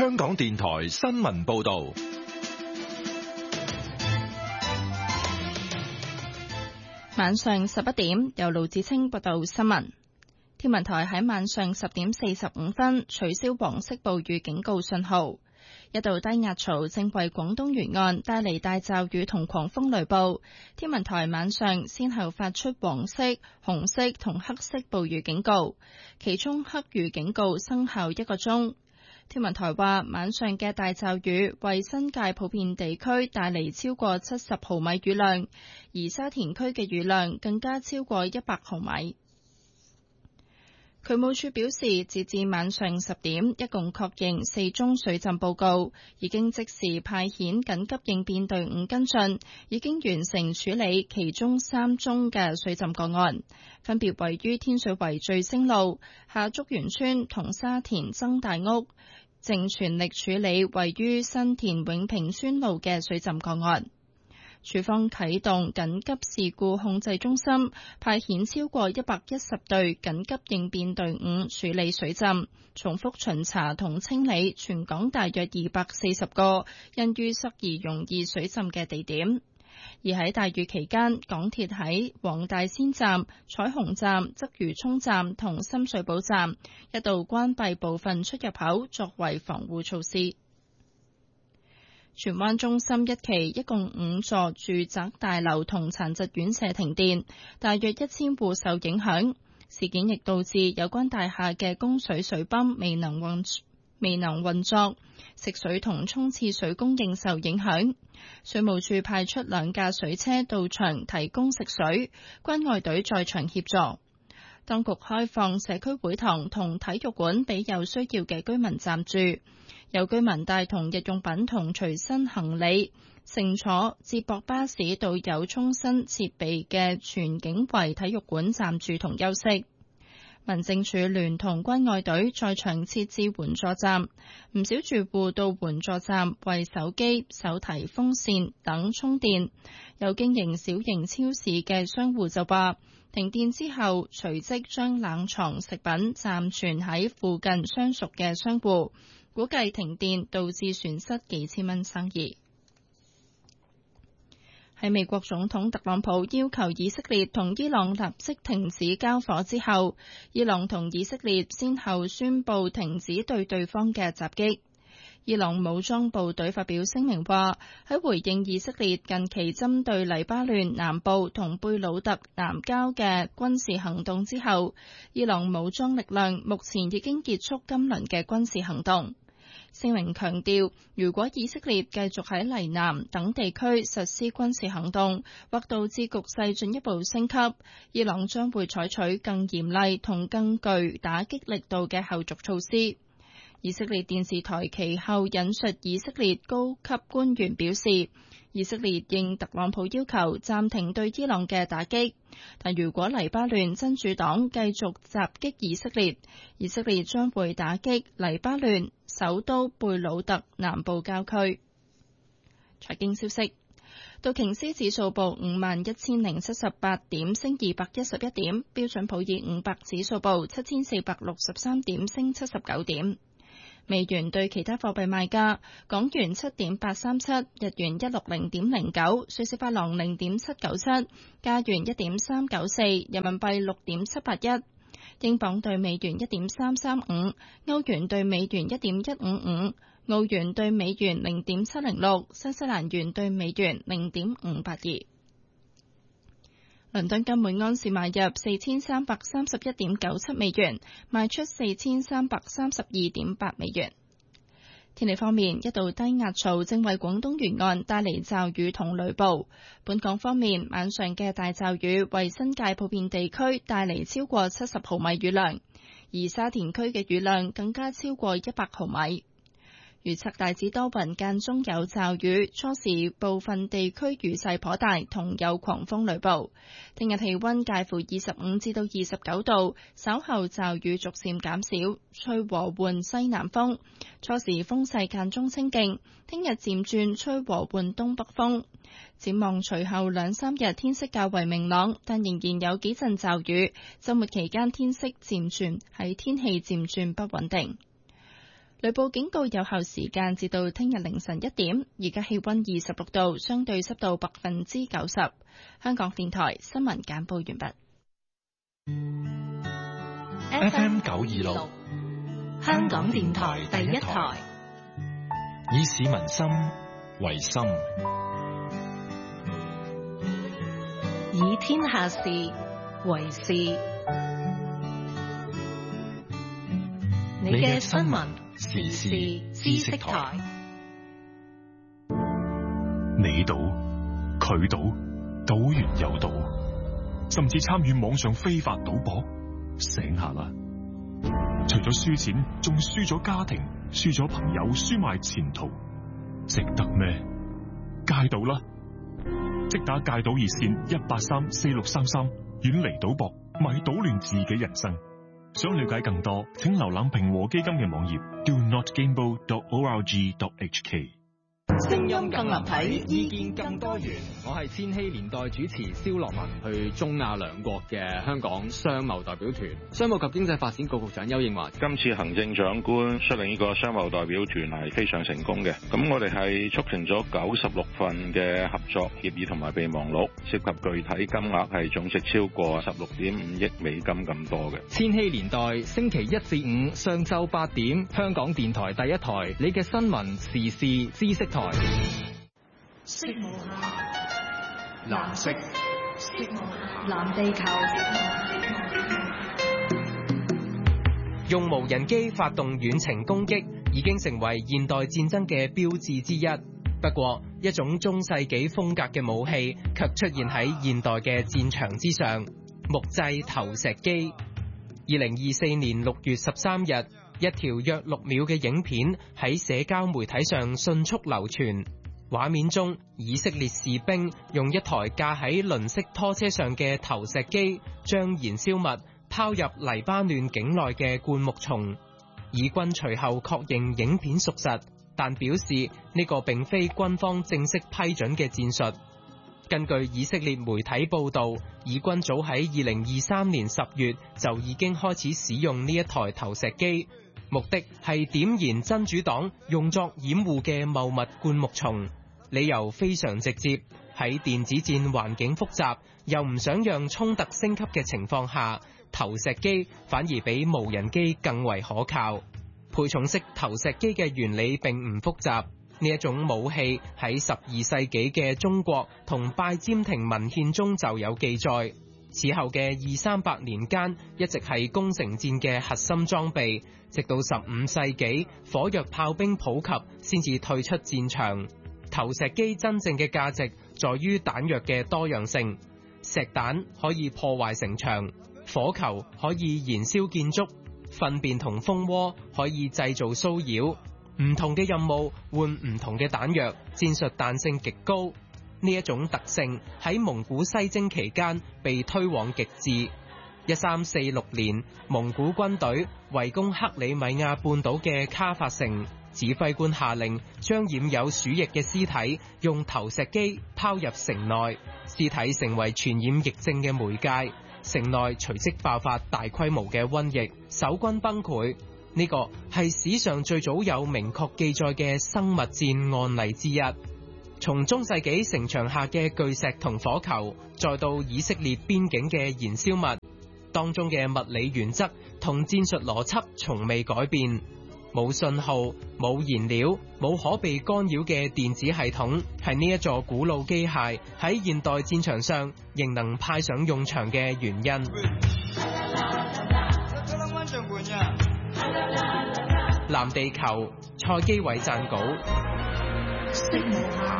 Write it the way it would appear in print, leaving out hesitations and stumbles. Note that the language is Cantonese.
香港電台新聞報道。 晚上11點，由盧子清報道新聞。天文台喺晚上10點45分取消黃色暴雨警告信號。一道低壓槽正為廣東沿岸帶嚟大驟雨同狂風雷暴。天文台晚上先後發出黃色、紅色同黑色暴雨警告，其中黑雨警告生效1個鐘。天文台話，晚上嘅大驟雨為新界普遍地區帶嚟超過70毫米雨量，而沙田區嘅雨量更加超過100毫米。渠務署表示，截至晚上10點，一共確認4宗水浸報告，已經即時派遣緊急應變隊伍跟進，已經完成處理其中3宗嘅水浸個案，分別位於天水圍聚星路、下竹園村同沙田曾大屋，正全力處理位於新田永平村路嘅水浸個案。署方啟動緊急事故控制中心，派遣超過110隊緊急應變隊伍處理水浸，重複巡查同清理全港大約240個因淤塞而容易水浸嘅地點。而喺大雨期間，港鐵喺黃大仙站、彩虹站、鰂魚涌站同深水埗站一度關閉部分出入口，作為防護措施。荃灣中心一期一共5座住宅大樓同殘疾院舍停電，大約1000戶受影響。事件亦導致有關大廈嘅供水水泵未能運作，食水同沖廁水供應受影響。水務署派出2架水車到場提供食水，關愛隊在場協助。當局開放社區會堂同體育館俾有需要嘅居民暫住。有居民帶同日用品同隨身行李，乘坐接駁巴士到有沖身設備嘅荃景圍體育館暫住同休息。民政處聯同關愛隊在場設置援助站，唔少住戶到援助站為手機、手提風扇等充電。有經營小型超市嘅商戶就話，停電之後隨即將冷藏食品暫存喺附近相熟嘅商戶，估計停電導致損失幾千蚊生意。喺美國總統特朗普要求以色列同伊朗立即停止交火之後，伊朗同以色列先後宣布停止對對方嘅襲擊。伊朗武裝部隊發表聲明話，喺回應以色列近期針對黎巴嫩南部同貝魯特南郊嘅軍事行動之後，伊朗武裝力量目前已經結束今輪嘅軍事行動。聲明強調，如果以色列繼續喺黎南等地區實施軍事行動，或導致局勢進一步升級，伊朗將會採取更嚴厲同更具打擊力度嘅後續措施。以色列電視台其後引述以色列高級官員表示，以色列應特朗普要求暫停對伊朗嘅打擊，但如果黎巴嫩真主黨繼續襲擊以色列，以色列將會打擊黎巴嫩首都貝魯特南部郊區。財經消息，道瓊斯指數報51,078點，升211點；標準普爾500指數報7,463點，升79點。美元對其他貨幣賣價：港元7.837，日元160.09，瑞士法郎0.797，加元1.394，人民幣6.781，英鎊對美元1.335，歐元對美元1.155，澳元對美元0.706，新西蘭元對美元0.582。倫敦金每安士買入4331.97美元，賣出4332.8美元。天氣方面，一道低壓槽正為廣東沿岸帶嚟驟雨同雷暴。本港方面，晚上嘅大驟雨為新界普遍地區帶嚟超過70毫米雨量，而沙田區嘅雨量更加超過100毫米。預測大致多雲，間中有驟雨，初時部分地區雨勢頗大，同有狂風雷暴。聽日氣溫介乎25至到29度，稍後驟雨逐漸減少，吹和緩西南風，初時風勢間中清勁。聽日漸轉吹和緩東北風。展望隨後2-3日天色較為明朗，但仍然有幾陣驟雨。週末期間天氣漸轉不穩定。 雷暴警告有效時間至到聽日凌晨1點。而家氣溫26度，相對濕度90%。香港電台新聞簡報完畢。 FM 926， 香港電台第一台， 以市民心為心， 以天下事為事。你嘅新聞時事知識台， 你賭佢賭，賭完又賭，甚至參與網上非法賭博，醒下啦！除咗輸錢，仲輸咗家庭，輸咗朋友，輸埋前途，值得咩？戒賭啦！即打戒賭熱線1834633，遠離賭博，咪搗亂自己人生。想了解更多，請瀏覽平和基金嘅網頁 donotgamble.org.hk。 聲音更立體，意見更多元。我係千禧年代主持蕭樂文，去中亞兩國嘅香港商貿代表團。商務及經濟發展局局長丘應樺， 今次行政長官率領呢個商貿代表團係非常成功嘅。咁我哋係促成咗96份嘅合作協議同埋備忘錄，涉及具體金額係總值超過16.5億美金咁多嘅。 千禧年代星期1至5上晝8點，香港電台第一台，你嘅新聞時事知識台。 色無限， 藍色， 色無限，藍地球。 用無人機發動遠程攻擊已經成為現代戰爭嘅標誌之一。不過，一種中世紀風格嘅武器卻出現喺現代嘅戰場之上——木製投石機。2024年6月13日，一條約6秒嘅影片喺社交媒體上迅速流傳。畫面中，以色列士兵用一台架喺輪式拖車上嘅投石機，將燃燒物拋入黎巴嫩境內嘅灌木叢。以軍隨後確認影片屬實，但表示呢個並非軍方正式批准嘅戰術。根據以色列媒體報導，以軍早喺2023年10月就已經開始使用呢一台投石機，目的係點燃真主黨用作掩護嘅茂密灌木叢。理由非常直接，喺電子戰環境複雜又唔想讓衝突升級嘅情況下，投石機反而比無人機更為可靠。配重式投石機嘅原理並唔複雜，呢一種武器喺12世紀嘅中國同拜占庭文獻中就有記載。此後嘅200-300年間，一直係攻城戰嘅核心裝備，直到15世紀火藥炮兵普及，先至退出戰場。投石機真正嘅價值在於彈藥嘅多樣性，石彈可以破壞城牆，火球可以燃燒建築，糞便同蜂窩可以製造騷擾。唔同嘅任務換唔同嘅彈藥，戰術彈性極高。呢一種特性喺蒙古西征期間被推往極致。1346年，蒙古軍隊圍攻克里米亞半島嘅卡法城，指揮官下令將染有鼠疫嘅屍體用投石機拋入城內，屍體成為傳染疫症嘅媒介，城內隨即爆發大規模嘅瘟疫，守軍崩潰。呢個係史上最早有明確記載嘅生物戰案例之一。從中世紀城牆下嘅巨石同火球，再到以色列邊境嘅燃燒物，當中嘅物理原則同戰術邏輯從未改變。冇信號、冇燃料、冇可被干擾嘅電子系統，係呢一座古老機械喺現代戰場上仍能派上用場嘅原因。藍地球，蔡基偉撰稿。